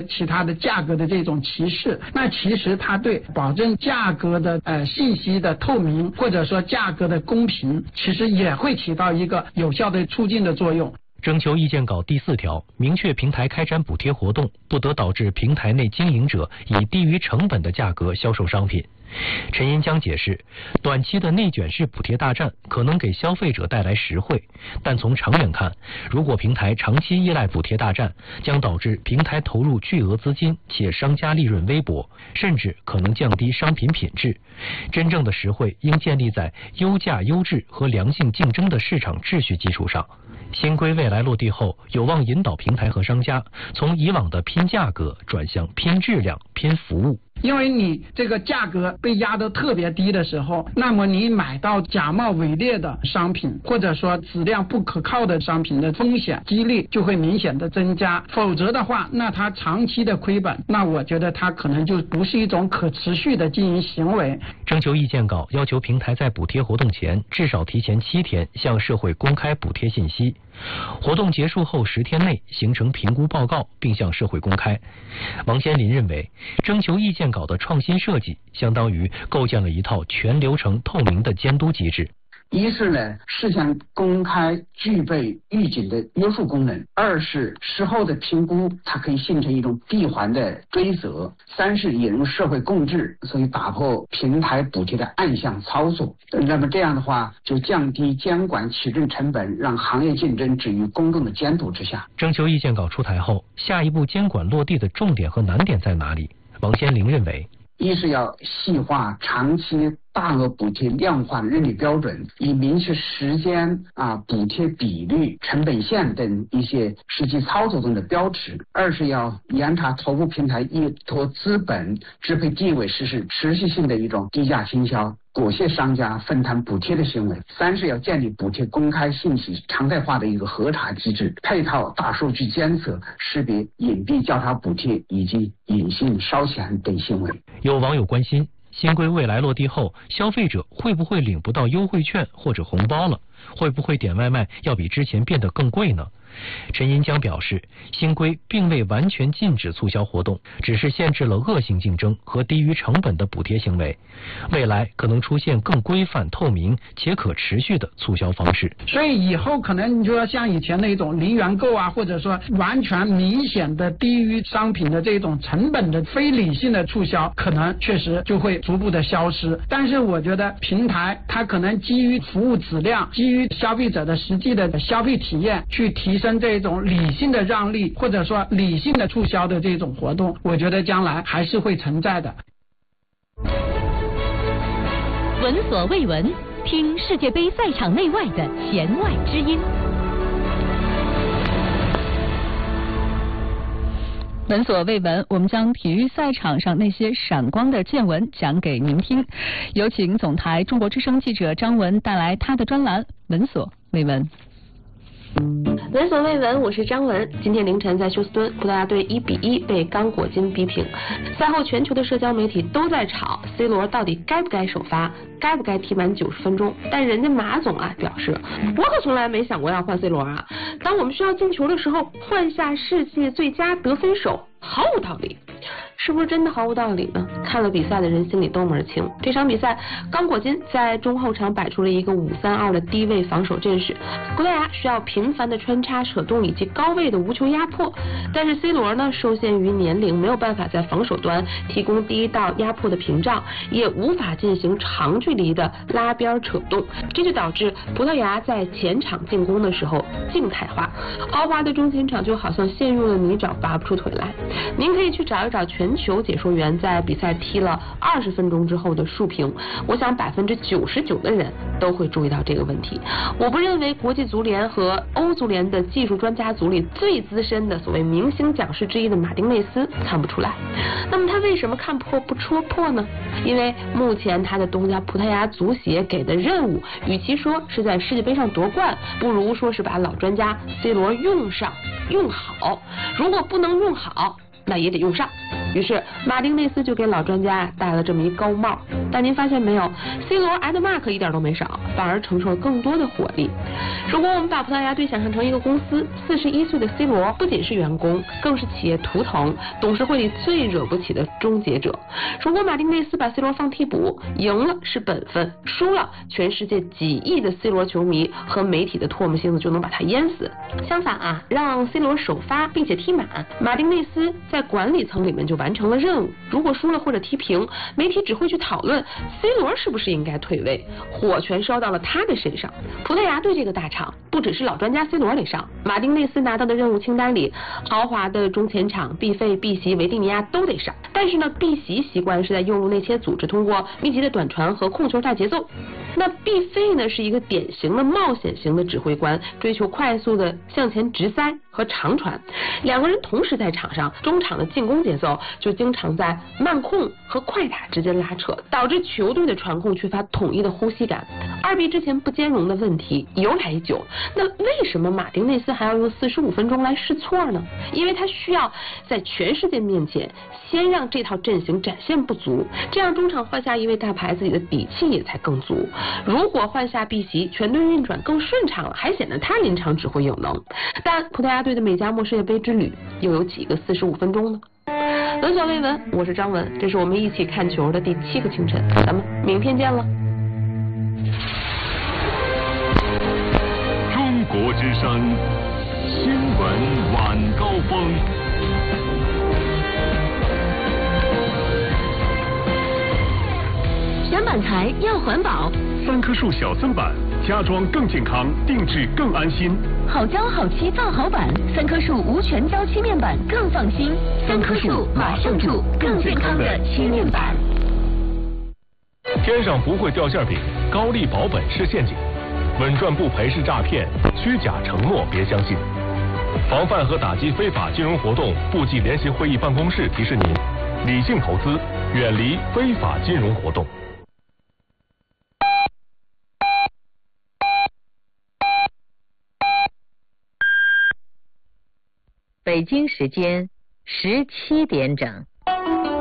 其他的价格的这种歧视，那其实它对保证价格的信息的透明，或者说价格的公平，其实也会起到一个有效的促进的作用。 征求意见稿第4条明确，平台开展补贴活动不得导致平台内经营者以低于成本的价格销售商品。陈银江解释，短期的内卷式补贴大战可能给消费者带来实惠，但从长远看，如果平台长期依赖补贴大战，将导致平台投入巨额资金且商家利润微薄，甚至可能降低商品品质。真正的实惠应建立在优价优质和良性竞争的市场秩序基础上。新规未来落地后，有望引导平台和商家从以往的拼价格转向拼质量、拼服务。 因为你这个价格被压得特别低的时候，那么你买到假冒伪劣的商品，或者说质量不可靠的商品的风险几率就会明显的增加。否则的话，那它长期的亏本，那我觉得它可能就不是一种可持续的经营行为。 征求意见稿要求平台在补贴活动前至少提前7天向社会公开补贴信息，活动结束后10天内形成评估报告并向社会公开。王先林认为，征求意见稿的创新设计相当于构建了一套全流程透明的监督机制。 一是呢，事先公开具备预警的约束功能；二是事后的评估，它可以形成一种闭环的追责；三是引入社会共治，所以打破平台补贴的暗箱操作。那么这样的话，就降低监管取证成本，让行业竞争置于公众的监督之下。 征求意见稿出台后，下一步监管落地的重点和难点在哪里？王先林认为， 一是要细化长期大额补贴量化的认定标准，以明确时间、补贴比率、成本线等一些实际操作中的标尺。二是要严查头部平台依托资本支配地位实施持续性的一种低价倾销，裹挟商家分摊补贴的行为。三是要建立补贴公开信息常态化的一个核查机制，配套大数据监测识别隐蔽交叉补贴以及隐性烧钱等行为。 有网友关心，新规未来落地后，消费者会不会领不到优惠券或者红包了？会不会点外卖要比之前变得更贵呢？陈银江表示，新规并未完全禁止促销活动，只是限制了恶性竞争和低于成本的补贴行为。未来可能出现更规范、透明且可持续的促销方式。 所以以后可能你就要像以前那种零元购或者说完全明显的低于商品的这种成本的非理性的促销，可能确实就会逐步的消失。但是我觉得平台它可能基于服务质量，基于消费者的实际的消费体验，去提升这种理性的让利或者说理性的促销的这种活动，我觉得将来还是会存在的。 闻所未闻，听世界杯赛场内外的弦外之音。闻所未闻，我们将体育赛场上那些闪光的见闻讲给您听。有请总台中国之声记者张文带来他的专栏《闻所未闻》。 闻所未闻，我是张文。今天凌晨在休斯敦，葡萄牙队1-1被刚果金逼平。赛后，全球的社交媒体都在吵 C 罗到底该不该首发，该不该踢满90分钟。但人家马总表示，我可从来没想过要换 C 罗啊。当我们需要进球的时候，换下世界最佳得分手，毫无道理。是不是真的毫无道理呢？看了比赛的人心里都门清。这场比赛，刚果金在中后场摆出了一个5-3-2的低位防守阵势，葡萄牙需要频繁的穿插扯动以及高位的无球压迫，但是 C 罗呢，受限于年龄，没有办法在防守端提供第一道压迫的屏障，也无法进行长距离的拉边扯动，这就导致葡萄牙在前场进攻的时候静态化，豪华的中前场就好像陷入了泥沼，拔不出腿来。您可以去找一找全球解说员在比赛踢了20分钟之后的述评，我想99%的人都会注意到这个问题。我不认为国际足联和欧足联的技术专家组里最资深的所谓明星讲师之一的马丁内斯看不出来。那么他为什么看破不戳破呢？因为目前他的东家葡萄牙足协给的任务，与其说是在世界杯上夺冠，不如说是把老专家 C 罗用上用好。如果不能用好，那也得用上。 于是马丁内斯就给老专家戴了这么一高帽。但您发现没有 ，C 罗挨的骂可一点都没少，反而承受了更多的火力。如果我们把葡萄牙队想象成一个公司，41岁的 C 罗不仅是员工，更是企业图腾，董事会里最惹不起的终结者。如果马丁内斯把 C 罗放替补，赢了是本分，输了全世界几亿的 C 罗球迷和媒体的唾沫星子就能把他淹死。相反啊，让 C 罗首发并且踢满，马丁内斯在管理层里面就完成了任务。如果输了或者踢平，媒体只会去讨论 C 罗是不是应该退位，火全烧到了他的身上。葡萄牙队这个大厂不只是老专家 C 罗得上，马丁内斯拿到的任务清单里，豪华的中前场毕费、毕席、维蒂尼亚都得上。但是呢，毕席习惯是在右路内切组织，通过密集的短传和控球带节奏。那毕费呢，是一个典型的冒险型的指挥官，追求快速的向前直塞和长传。两个人同时在场上，中场的进攻节奏就经常在慢控和快打之间拉扯，导致球队的传控缺乏统一的呼吸感。二比之前不兼容的问题由来已久，那为什么马丁内斯还要用45分钟来试错呢？因为他需要在全世界面前先让这套阵型展现不足，这样中场换下一位大牌，自己的底气也才更足。如果换下毕席，全队运转更顺畅了，还显得他临场指挥有能。但葡萄牙队的美加墨世界杯之旅又有几个45分钟呢？闻所未闻，我是张文，这是我们一起看球的第7个清晨，咱们明天见了。 中国之声新闻晚高峰。 选板材要环保 ，3棵树小增板，家装更健康，定制更安心。 好胶好漆造好板，3棵树无全胶漆面板更放心。3棵树马上住更健康的漆面板。 天上不会掉馅饼，高利保本是陷阱，稳赚不赔是诈骗，虚假承诺别相信。防范和打击非法金融活动部际联席会议办公室提示您：理性投资，远离非法金融活动。 北京时间17点整。